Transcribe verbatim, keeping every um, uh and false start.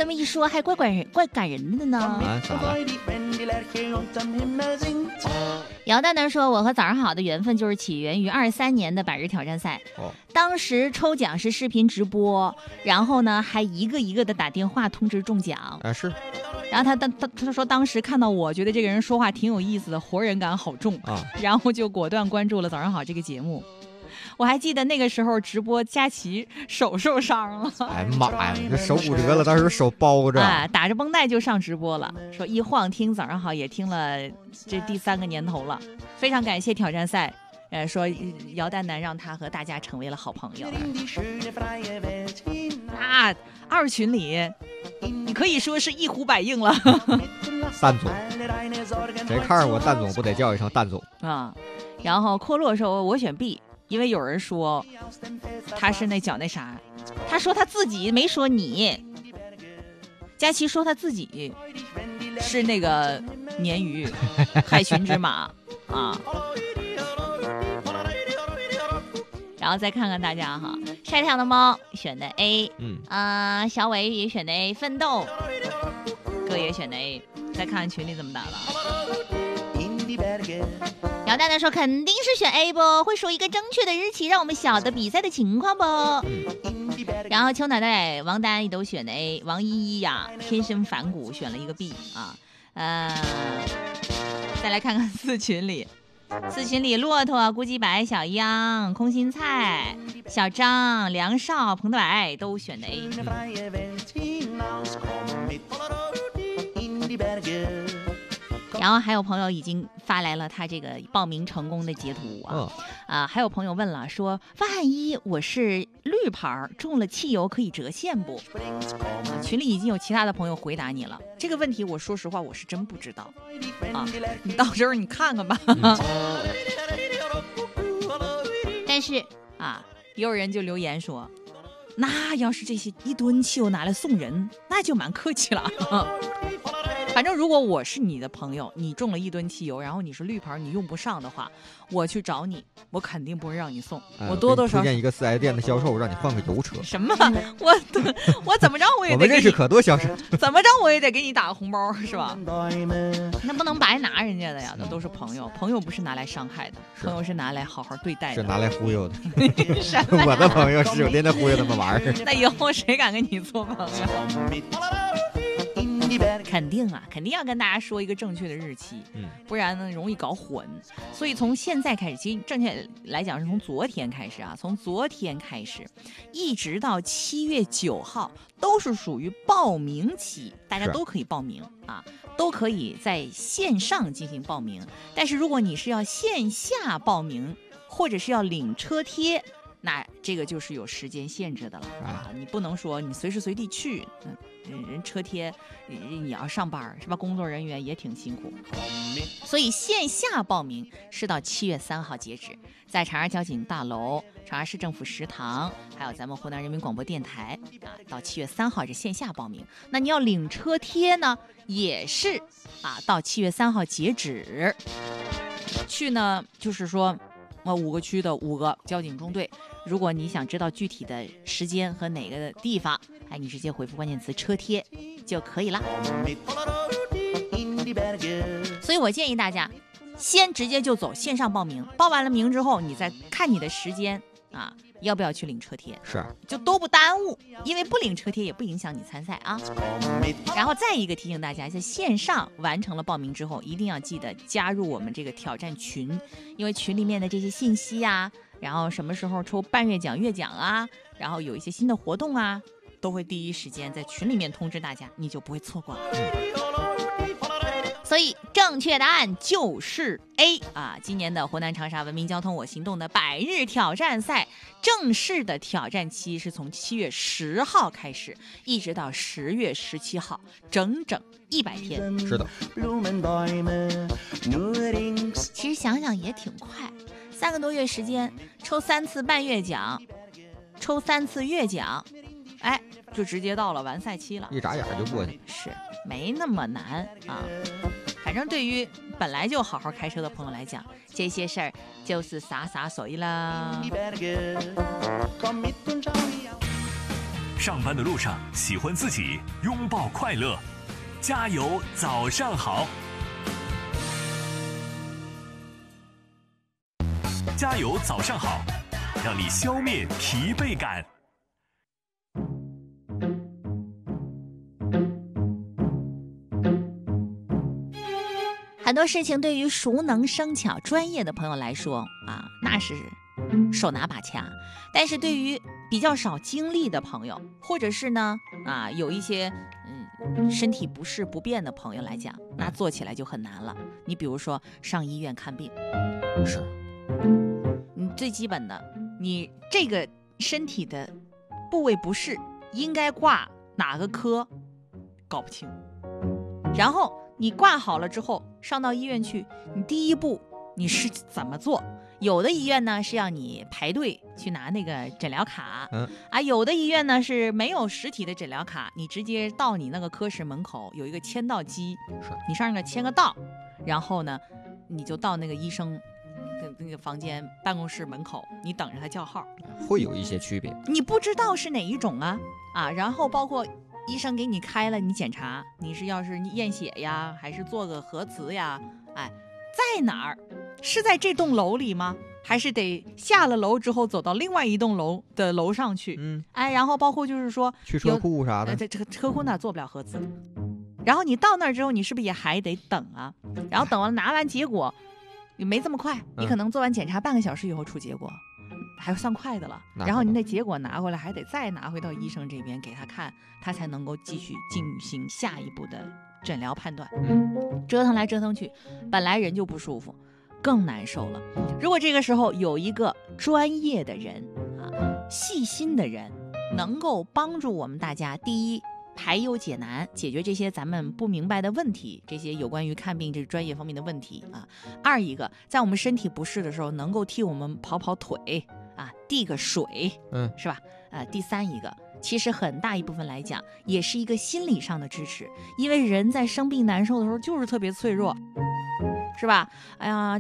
这么一说还怪怪人怪感人的呢。 啊，咋了？ 姚蛋蛋说，我和早上好的缘分就是起源于二十三年的百日挑战赛。 哦， 当时抽奖是视频直播，然后呢还一个一个的打电话通知中奖。 啊是。 然后他他他他说当时看到我觉得这个人说话挺有意思的，活人感好重啊， 然后就果断关注了早上好这个节目。我还记得那个时候直播佳琪手受伤了， 哎妈呀，这手骨折了，当时手包着， 哎，打着绷带就上直播了。说一晃听早上好也听了这第三个年头了，非常感谢挑战赛。呃，说姚蛋蛋让他和大家成为了好朋友。那二群里，你可以说是一呼百应了。 蛋总，谁看着我蛋总不得叫一声蛋总啊？然后阔洛说，我选 B。因为有人说他是那叫那啥，他说他自己没说你，佳琪说他自己是那个鲶鱼害群之马啊。然后再看看大家哈，晒太阳的猫选的 A， 嗯啊、呃，小伟也选的 A， 奋斗哥也选的 A， 再看看群里怎么打了。姚蛋蛋说肯定是选 A 不，会说一个正确的日期让我们晓得比赛的情况不。然后邱奶奶王丹也都选的 A， 王依依呀天生反骨选了一个 B 啊。呃，再来看看四群里，四群里骆驼、咕叽白、小央、空心菜、小张、梁少、彭德白都选的 A。然后还有朋友已经发来了他这个报名成功的截图啊、哦、啊！还有朋友问了，说万一我是绿牌中了汽油可以折现不？啊，群里已经有其他的朋友回答你了这个问题，我说实话我是真不知道啊，你到时候你看看吧。嗯、但是啊，也有人就留言说，那要是这些一吨汽油拿来送人，那就蛮客气了。反正如果我是你的朋友，你中了一吨汽油，然后你是绿牌，你用不上的话，我去找你，我肯定不会让你送。哎、我多多少少推荐一个 四 S 店的销售，让你换个油车。 什么？我我怎么着我也得我们认识可多销售， 怎么着我也得给你打个红包，是吧？那不能白拿人家的呀，那都是朋友，朋友不是拿来伤害的，朋友是拿来好好对待的， 是拿来忽悠的。我的朋友是有天天忽悠他们玩儿。 那以后谁敢跟你做朋友？肯定啊，肯定要跟大家说一个正确的日期，嗯，不然呢容易搞混。所以从现在开始，其实正确来讲是从昨天开始啊，从昨天开始，一直到七月九号都是属于报名期，大家都可以报名啊，都可以在线上进行报名。但是如果你是要线下报名，或者是要领车贴，那这个就是有时间限制的了啊！你不能说你随时随地去，嗯，人车贴你要上班是吧？工作人员也挺辛苦，所以线下报名是到七月三号截止，在长沙交警大楼、长沙市政府食堂，还有咱们湖南人民广播电台啊，到七月三号是线下报名。那你要领车贴呢，也是啊，到七月三号截止。去呢，就是说。呃，五个区的五个交警中队，如果你想知道具体的时间和哪个地方，哎，你直接回复关键词车贴就可以了。所以我建议大家先直接就走线上报名，报完了名之后，你再看你的时间啊，要不要去领车贴， 是就都不耽误，因为不领车贴也不影响你参赛啊。然后再一个提醒大家，在线上完成了报名之后，一定要记得加入我们这个挑战群，因为群里面的这些信息啊，然后什么时候抽半月奖、月奖啊，然后有一些新的活动啊，都会第一时间在群里面通知大家，你就不会错过了。所以正确答案就是 A 啊！今年的湖南长沙文明交通我行动的百日挑战赛正式的挑战期是从七月十号开始，一直到十月十七号，整整一百天。 是的， 其实想想也挺快，三个多月时间，抽三次半月奖，抽三次月奖，哎，就直接到了完赛期了， 一眨眼就过去， 是没那么难啊。反正对于本来就好好开车的朋友来讲，这些事儿就是洒洒水啦。 上班的路上喜欢自己，拥抱快乐，加油早上好。加油早上好，让你消灭疲惫感。 很多事情对于熟能生巧专业的朋友来说啊，那是手拿把掐，但是对于比较少经历的朋友，或者是呢啊有一些嗯身体不适不便的朋友来讲，那做起来就很难了。你比如说上医院看病， 是你最基本的，你这个身体的部位不适应该挂哪个科搞不清，然后你挂好了之后上到医院去，你第一步你是怎么做？有的医院呢是让你排队去拿那个诊疗卡， 嗯啊，有的医院呢是没有实体的诊疗卡，你直接到你那个科室门口有一个签到机， 是你上那签个到，然后呢你就到那个医生的那个房间办公室门口，你等着他叫号， 会有一些区别。 你不知道是哪一种啊啊，然后包括医生给你开了，你检查你是要是验血呀，还是做个核磁呀？哎，在哪儿？是在这栋楼里吗？还是得下了楼之后走到另外一栋楼的楼上去？ 嗯， 哎，然后包括就是说去车库啥的， 呃，这这个车库那做不了核磁。然后你到那儿之后，你是不是也还得等啊？然后等完拿完结果，也没这么快，你可能做完检查半个小时以后出结果。还算快的了，然后你那结果拿回来，还得再拿回到医生这边给他看，他才能够继续进行下一步的诊疗判断。 嗯， 折腾来折腾去，本来人就不舒服，更难受了。如果这个时候有一个专业的人啊，细心的人，能够帮助我们大家，第一，排忧解难，解决这些咱们不明白的问题，这些有关于看病这专业方面的问题啊。二一个，在我们身体不适的时候，能够替我们跑跑腿啊，递个水， 嗯， 是吧？呃，第三一个，其实很大一部分来讲，也是一个心理上的支持，因为人在生病难受的时候就是特别脆弱，是吧？哎呀。